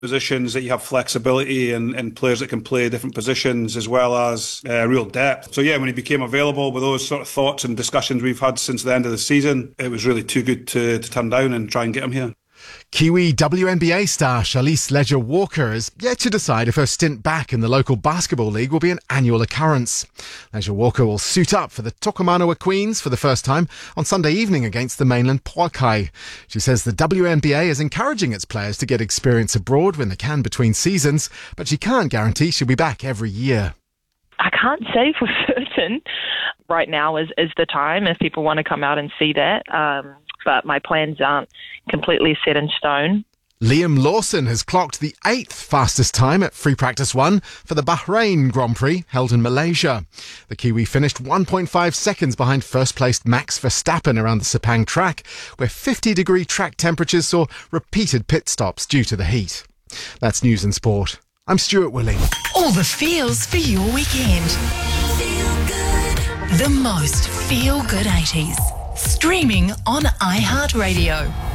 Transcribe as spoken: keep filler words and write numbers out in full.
positions, that you have flexibility and, and players that can play different positions, as well as uh, real depth. So yeah, when he became available with those sort of thoughts and discussions we've had since the end of the season, it was really too good to, to turn down and try and get him here. Kiwi W N B A star Charlize Leger-Walker has yet to decide if her stint back in the local basketball league will be an annual occurrence. Leger-Walker will suit up for the Tokomanawa Queens for the first time on Sunday evening against the mainland Poakai. She says the W N B A is encouraging its players to get experience abroad when they can between seasons, but she can't guarantee she'll be back every year. I can't say for certain. Right now is, is the time if people want to come out and see that. Um, but my plans aren't completely set in stone. Liam Lawson has clocked the eighth fastest time at Free Practice One for the Bahrain Grand Prix held in Malaysia. The Kiwi finished one point five seconds behind first-placed Max Verstappen around the Sepang track, where fifty-degree track temperatures saw repeated pit stops due to the heat. That's News and Sport. I'm Stuart Willing. All the feels for your weekend. Feel good. The most feel-good eighties. Streaming on iHeartRadio.